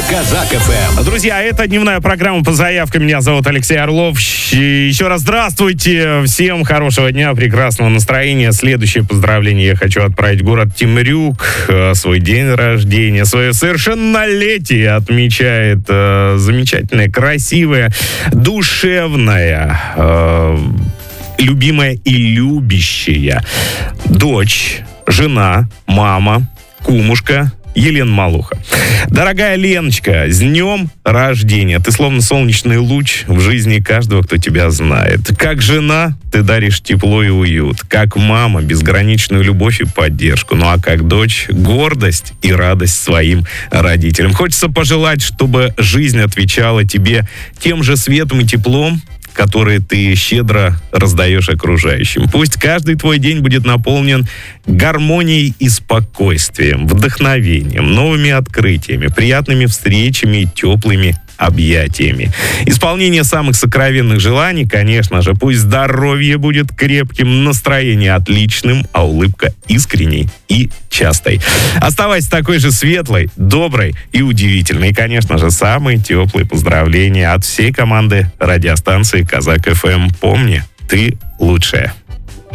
Казак ФМ. Друзья, это дневная программа по заявкам. Меня зовут Алексей Орлов. Еще раз здравствуйте. Всем хорошего дня, прекрасного настроения. Следующее поздравление я хочу отправить в город Темрюк. Свой день рождения, свое совершеннолетие отмечает замечательная, красивая, душевная, любимая и любящая дочь, жена, мама, кумушка Елена Малуха. Дорогая Леночка, с днем рождения. Ты словно солнечный луч в жизни каждого, кто тебя знает. Как жена ты даришь тепло и уют. Как мама безграничную любовь и поддержку. Ну а как дочь гордость и радость своим родителям. Хочется пожелать, чтобы жизнь отвечала тебе тем же светом и теплом, которые ты щедро раздаешь окружающим. Пусть каждый твой день будет наполнен гармонией и спокойствием, вдохновением, новыми открытиями, приятными встречами и теплыми объятиями. Исполнение самых сокровенных желаний, конечно же. Пусть здоровье будет крепким, настроение отличным, а улыбка искренней и частой. Оставайся такой же светлой, доброй и удивительной. И, конечно же, самые теплые поздравления от всей команды радиостанции Казак ФМ. Помни, ты лучшая.